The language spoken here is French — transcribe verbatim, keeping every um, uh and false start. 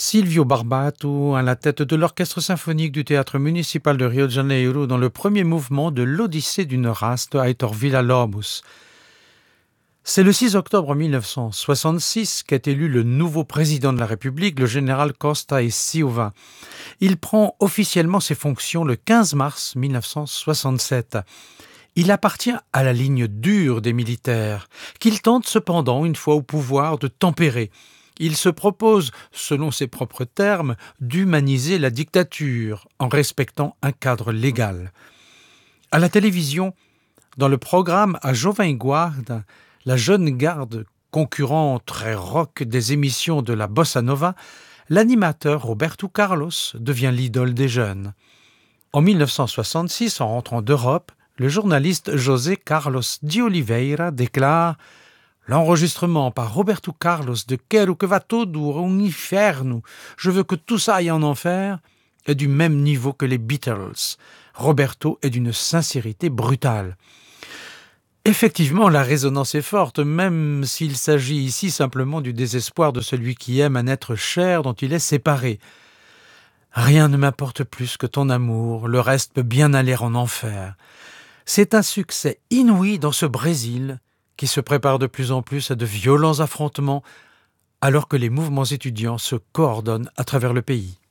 Silvio Barbato à la tête de l'orchestre symphonique du théâtre municipal de Rio de Janeiro dans le premier mouvement de l'Odyssée d'une race de Heitor Villa-Lobos. C'est le six octobre mille neuf cent soixante-six qu'est élu le nouveau président de la République, le général Costa e Silva. Il prend officiellement ses fonctions le quinze mars mille neuf cent soixante-sept. Il appartient à la ligne dure des militaires, qu'il tente cependant, une fois au pouvoir, de tempérer. Il se propose, selon ses propres termes, d'humaniser la dictature en respectant un cadre légal. À la télévision, dans le programme A Jovem Guarda, la jeune garde concurrent très rock des émissions de la Bossa Nova, l'animateur Roberto Carlos devient l'idole des jeunes. En mille neuf cent soixante-six, en rentrant d'Europe, le journaliste José Carlos de Oliveira déclare « L'enregistrement par Roberto Carlos de Quero que vá todo ao inferno, je veux que tout ça aille en enfer » est du même niveau que les Beatles. Roberto est d'une sincérité brutale. Effectivement, la résonance est forte, même s'il s'agit ici simplement du désespoir de celui qui aime un être cher dont il est séparé. Rien ne m'importe plus que ton amour, le reste peut bien aller en enfer. C'est un succès inouï dans ce Brésil qui se prépare de plus en plus à de violents affrontements alors que les mouvements étudiants se coordonnent à travers le pays.